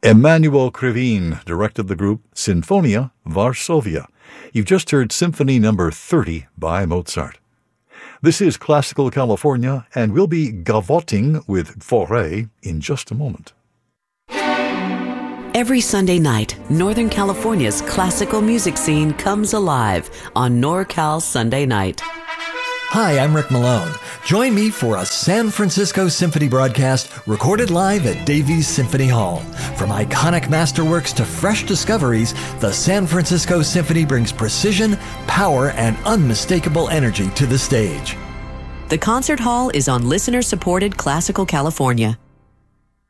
Emanuel Krivine directed the group Sinfonia Varsovia. You've just heard Symphony Number 30 by Mozart. This is Classical California, and we'll be gavoting with Fauré in just a moment. Every Sunday night, Northern California's classical music scene comes alive on NorCal Sunday Night. Hi, I'm Rick Malone. Join me for a San Francisco Symphony broadcast recorded live at Davies Symphony Hall. From iconic masterworks to fresh discoveries, the San Francisco Symphony brings precision, power, and unmistakable energy to the stage. The concert hall is on listener-supported Classical California.